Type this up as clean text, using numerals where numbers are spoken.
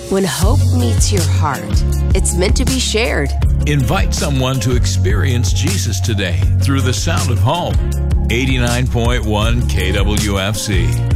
When hope meets your heart, it's meant to be shared. Invite someone to experience Jesus today through the sound of home. 89.1 KWFC.